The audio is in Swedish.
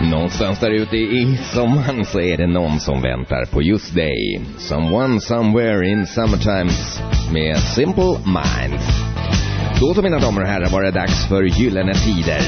Någonstans där ute i sommaren så är det någon som väntar på just dig. Someone somewhere in summertimes med Simple Minds. Då så mina damer och herrar var det dags för Gyllene Tider.